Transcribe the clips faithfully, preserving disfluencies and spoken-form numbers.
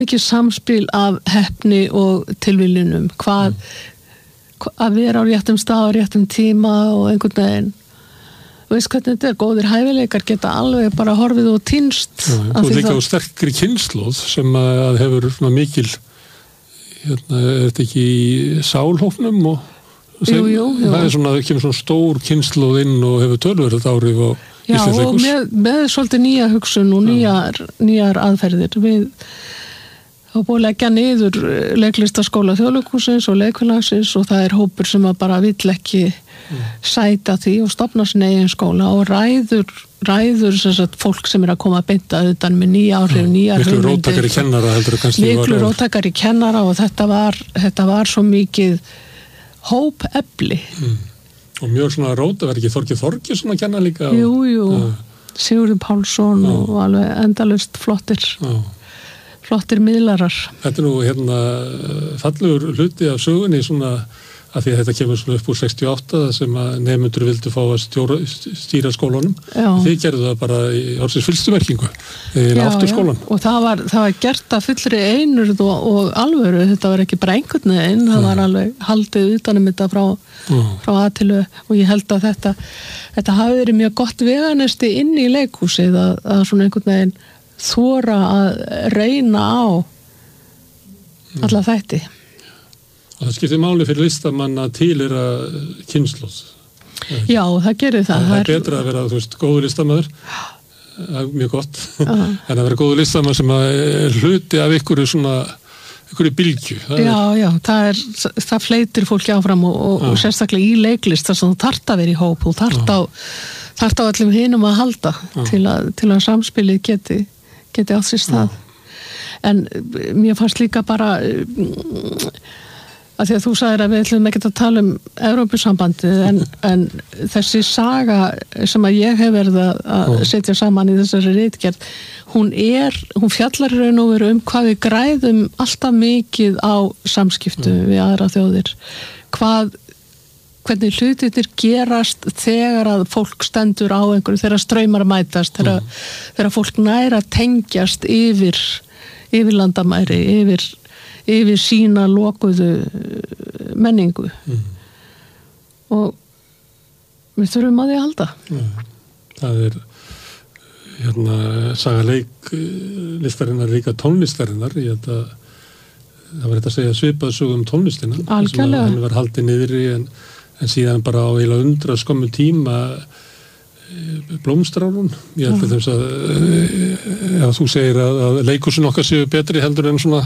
ekki samspil af heppni og tilviljunum, hvað mm. að vera á réttum stað á réttum tíma og einhvern veginn veist hvernig þetta er, góðir hæfileikar geta alveg bara horfið og týnst. Já, þú er líka á sterkri kynslóð sem að hefur svona mikil hérna, er þetta ekki í sálhófnum og sem, jú, jú, jú. það er svona, það kemur svona stór kynslóð inn og hefur tölverið áhrif á Já, og með, með svolítið nýja hugsun og nýjar, nýjar aðferðir við og búið að leggja niður leiklistaskóla Þjóðleikhússins og leikfélagsins og það er hópur sem að bara vill ekki mm. sæta því og stofna sin eigin skóla og ræður, ræður sem sagt, fólk sem er að koma að beinta utan með nýja áhrif, mm. nýjar hugmyndir. Miklu róttakari kennara heldur að kannski Miklu róttakari kennara og þetta var, þetta var svo mikið hópefli. Mm. Og mjög svona róta, verður ekki Þorgeir Þorgeirsson að kenna líka? Jú, jú, uh, Sigurður Pálsson uh, og alveg endalaust flottir. Uh. flottir miðlarar. Þetta er nú hérna fallegur hluti af sögunni svona að því að þetta kemur svona upp úr sextíu og átta sem að nemendur vildu fá að stjóra, stýra skólunum. Já. Þið gerðu það bara í orðsins fyllstu merkingu í afturskólan. Og það var, það var gert að fullri einurð og, og alvöru. Þetta var ekki bara einhvern veginn, það var alveg haldið utanum þetta frá, frá aðtilu og ég held að þetta, þetta hafi verið mjög gott veganesti inn í leikhúsið að, að svona einhvern veginn þora að reyna á alla þætti. Og það skiptir máli fyrir listamann að tilheyra kynslóð. Já, það gerir það. Það er betra að vera, þú veist, góður listamaður, mjög gott, uh-huh. en að vera góður listamaður sem er hluti af ykkur svona, ykkur bylgju. Það já, er... já, það er, það fleitir fólki áfram og, og, og sérstaklega í leiklist þar sem þú þarft að vera í hóp, þú þarft á, þarft á allum hinum að halda til að, til að samspilið geti geti átt sér stað. En mér fannst líka bara að því að þú sagðir að við ætlum ekki að tala um Evrópusambandið en, en þessi saga sem að ég hef verið að setja saman í þessari ritgerð, hún er, hún fjallar raun og veru um hvað við græðum alltaf mikið á samskiptu mm. við aðra þjóðir. Hvað hvernig hlutirnir gerast þegar að fólk stendur á einhverju, þegar straumar mætast, þegar, mm. þegar fólk næra tengjast yfir, yfir landamæri, yfir, yfir sína lokuðu menningu. Mm. Og við þurfum að því að halda. Ja, það er hérna, saga leik listarinnar líka tónlistarinnar, ég held að það var þetta að segja svipað sögu um tónlistina. Algjörlega. Hann var haldið niðri en en síðan bara á eila undra skömmu tíma blómstrárun. Ég held að þess að ef þú segir að, að leikusin okkar séu betri heldur en svona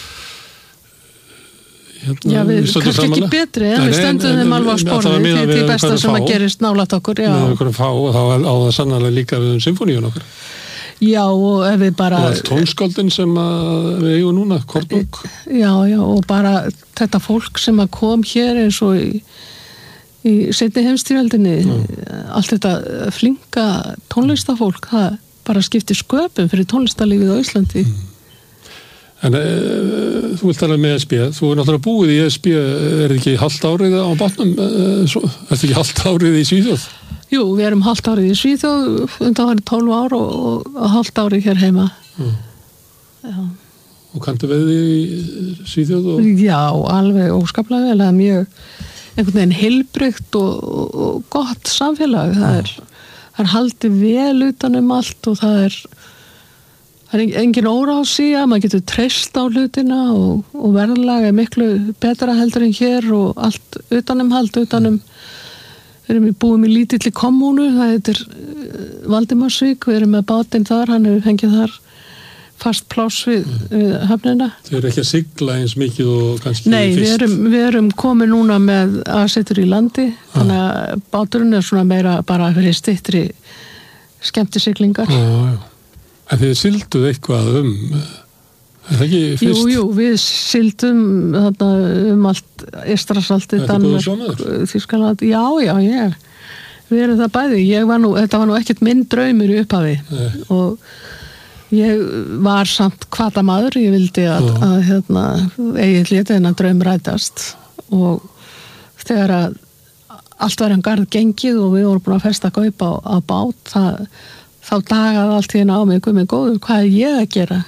hérna, já, við kannski ekki betri en við stöndum þeim alveg á spórið því því besta sem að gerist nálægt okkur. Já. Með okkur að fá og þá á það sannarlega líka við um symfóníun okkar. Já, og ef við bara... Og tónskáldin sem við eigum núna, Kornung. Já, já, og bara þetta fólk sem að kom hér eins og í í seinni heimsstyrjöldinni mm. allt þetta flinka tónlistafólk, það bara skiptir sköpum fyrir tónlistarlífið á Íslandi. Mm. En e, þú vilt tala um E S B, þú er náttúrulega búið í E S B, er ekki halvt árið á bátnum, e, svo, er ekki halvt árið í Svíþjóð? Jú, við erum halvt árið í Svíþjóð, undan var tólf ár og, og, og halvt árið hér heima. Mm. Já. Og kanntu við í Svíþjóð? Og... Já, alveg óskaplega vel, það er mjög einhvern veginn heilbrigt og, og, og gott samfélag. Það er, það er haldið vel utan um allt og það er, það er engin óráðsía, maður getur treyst á hlutina og, og verðlag er miklu betra heldur en hér og allt utanum hald, utanum við erum búum í lítilli kommúnu, það heitir Valdimarsvík, við erum með bátinn þar, hann hefur fengið þar fast pláss við, við höfnina. Þau eru ekki að sigla eins mikið og kannski Nei, fyrst? Nei, við erum, við erum komið núna með aðsetur í landi, ah. þannig að báturinn er svona meira bara fyrir styttri skemmtisiglingar. Já, já. En þið silduð eitthvað um, er það ekki fyrst? Jú, jú, við sildum þarna um allt Eystrasaltið, Danmörk, Þýskaland. Já, já, ég. Við erum það bæði. Ég var nú, þetta var nú ekkert minn draumur í upphafi Nei. Og ég var samt hvatamaður, ég vildi að, að, að hérna, eigið lítið en að draum rætast og þegar að allt var um garð gengið og við vorum búin að festa kaup á, á bát, það, þá dagaði allt hérna á mig, guð minn góður, hvað er ég að gera?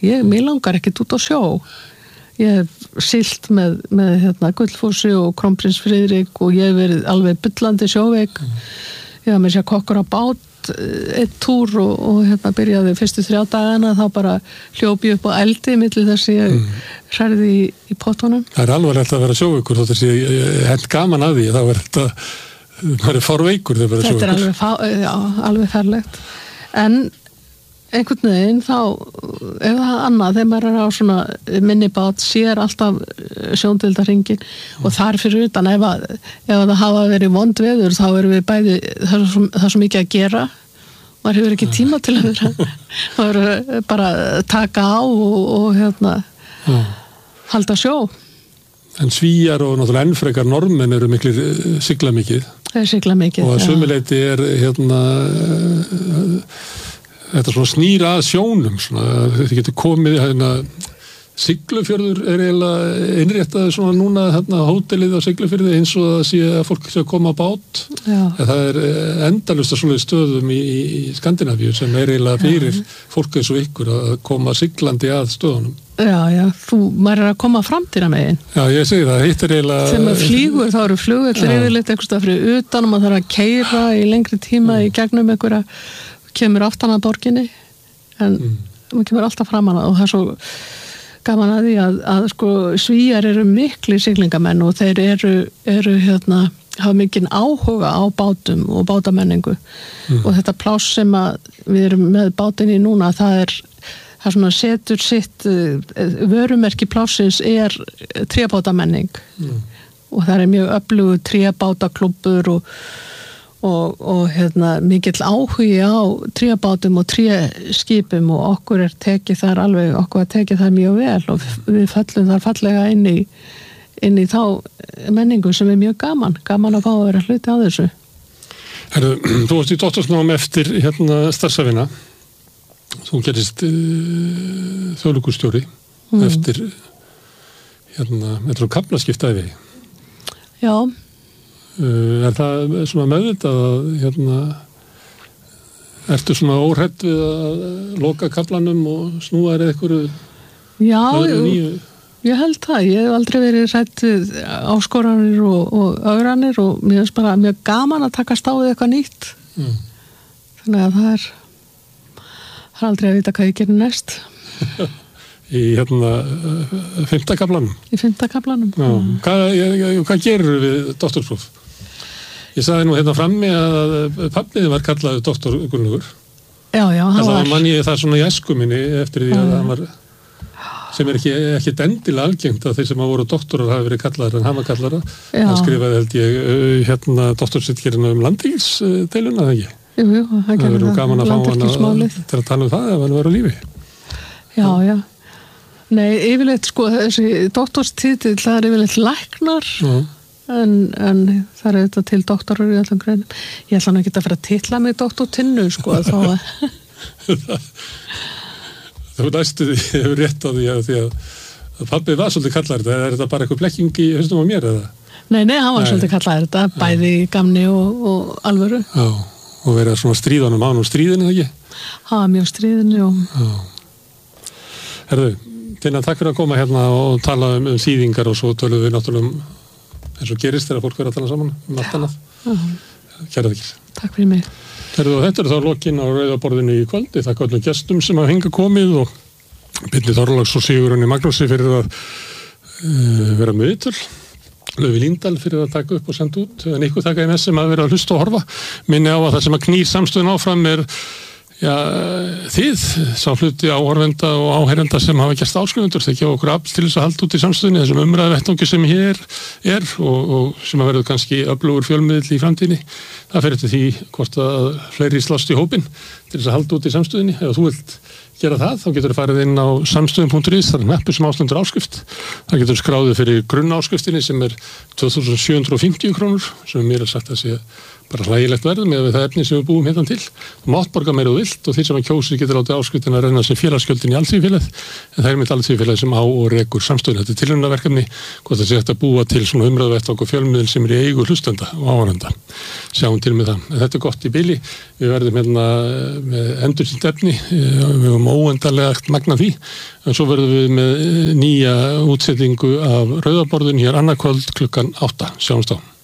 ég, mér langar ekkert út á sjó. Ég hef siglt með, með hérna, Gullfossi og Krónprins Friðrik og ég hef verið alveg bullandi sjóveik. Mm. Ég hef með sér kokkur á bát einn túr og, og hérna byrjaði fyrstu þrjá dagana, þá bara hljópi upp á eldi milli þess að ég mm. hrærði í, í pottunum. Það er alveg hægt að vera sjóveikur, þótt að ég hent gaman að því, þá er þetta, það er fárveikur þegar vera sjóveikur. Þetta er alveg, fá, já, alveg ferlegt. En einhvern veginn þá, ef það er annað, þegar maður er á svona minnibát, sér alltaf sjóndeildarhringinn mm. og þar fyrir utan, ef, að, ef að það hafa verið vond veður, þá erum við bæði, það er svo, það er svo mikið að gera, maður hefur ekki tíma til að vera, maður bara taka á og, og hérna, mm. halda sjó. En Svíar og náttúrulega ennfrekar normenn eru miklir sigla mikið. Það er sigla mikið, og að sömuleyti er hérna þetta svona snýra að sjónum svona, þið getur komið hérna, Siglufjörður er eiginlega innréttað svona núna hérna, hótelið á Siglufjörði eins og það sé að fólk sé að koma á bát. Það er endalaust að svona stöðum í, í Skandinavíu sem er eiginlega fyrir já. Fólk eins og ykkur að koma siglandi að stöðunum. Já, já, þú, maður er að koma framtíra megin. Já, ég segi það, hitt er eiginlega... Þegar maður flýgur, þá eru flugvellir yfirleitt eitthvað stað fyrir utan og maður þarf að keyra í lengri tíma mm. í gegnum einhverja, kemur aftan að borginni, en mm. maður kemur alltaf framan að og það er svo gaman að því að, að sko, Svíar eru mikli siglingamenn og þeir eru, eru hérna, hafa mikinn áhuga á bátum og bátamenningu mm. og þetta pláss sem að við erum með bátinn í núna, það er það svona setur sitt vörumerki plássins er trébátamenning mm. og það er mjög öflugur trébátaklubbur og, og, og hérna, mikill áhugi á trébátum og tréskipum og okkur er tekið þar alveg, okkur er tekið þar mjög vel og við föllum þar fallega inn í, inn í þá menningu sem er mjög gaman, gaman að fá að vera hluti á þessu. Herru, þú varst í doktorsnám eftir hérna starfsæfina. Þú gerist uh, þjóðlíkustjóri mm. eftir hérna, eftir að kaflaskiptaði við. Já. Uh, er það svona meðvitað að hérna, ertu svona óhrædd við að loka kaflanum og snúa þér eitthvað Já, nýju? Ég held það. Ég hef aldrei verið hrædd við áskoranir og, og ögranir og mér finnst bara mjög gaman að taka stáðið eitthvað nýtt. Mm. Þannig að það er Það er aldrei að vita hvað ég gerir næst. Í hérna fimmta kaflanum? Í fimmta kaflanum. Já. Mm. Hvað, ég, hvað gerir við doktorspróf? Ég sagði nú hérna frammi að pabbiði var kallaður doktor Gunnlaugur. Já, já, hann var. Það mann ég það svona í æsku minni eftir því að hann var, sem er ekki, ekki endilega algengt að þeir sem hafa voru doktorar hafi verið kallaður en hann var kallaður. Hann skrifaði held ég hérna doktorsritgerðina um landhelgisdeiluna, það ekki? Jú, jú, það gerði það. Gaman að fá hana til að tala um það ef hann var á lífi. Já, já. Nei, yfirleitt sko, þessi doktorstitill, það er yfirleitt læknar, en, en það er þetta til doktorar í allan greinum. Ég ætla nú ekki að fara að titla mig doktor Tinnu, sko, þá að... Þú næstu því, ég hefur rétt á því að, því að pabbi var svolítið kallar þetta, er þetta bara eitthvað blekking í haustum á mér, eða? Nei, nei, hann var nei. Svolítið kallar þetta, bæði í gamni og, og alvöru. Já. Og verið svona stríðanum án og stríðinu, ekki? Já, mjög stríðinu, já. Herðu, Tinna, takk fyrir að koma hérna og tala um, um þýðingar og svo tölum við náttúrulega um eins og gerist þegar fólk verið að tala saman um allt annað. Kæra þakkir. Takk fyrir mig. Herðu, og þetta er þá lokinn á rauðaborðinu í kvöldi. Þakka öllum gestum sem hafa hingað komið og Birni Þorláks og Sigurjóni Magnúsi fyrir að uh, vera með viðtöl. Löfi Líndal fyrir að taka upp og senda út en ykkur þakka ég með sem að vera að hlusta og horfa minni á að það sem að knýr samstöðun áfram er já, þið sá hluti áhorfenda og áheyrenda sem hafa gerst áskrifundur þeir gefa okkur afl til þess að halda út í samstöðunni þessum umræðuvettvangi sem hér er og, og sem að verður kannski öflugur fjölmiðill í framtíðinni það fer eftir því hvort að fleiri slást í hópinn til þess að halda út í samstöðunni ef þú vilt gera það, þá getur þú farið inn á samstöðum punktur is, það er neppu sem ástendur áskrift það getur skráðið fyrir grunnáskriftinu sem er tvö þúsund sjö hundruð og fimmtíu krónur sem mér er sagt að sé bara hlægilegt verð með það efni sem við búum hérna til þú mátt borga meira og vilt og því sem að kjósir getur látið áskriftin að renna sem félagsgjöldin í allþýðfélagið en það er mitt allþýðfélagið sem á og rekur samstöðun þetta er tilraunaverkefni hvort það sé hægt að búa til svona umræðuvettvang og fjölmiðil sem er í eigu hlustenda og áhorfenda sjáum til með það en þetta er gott í bili við verðum hérna með endursýnt efni, við höfum óendanlega magna því, en svo verðum við með nýja útsetningu af Rauðaborðin hér annað kvöld klukkan átta. Sjáumst á.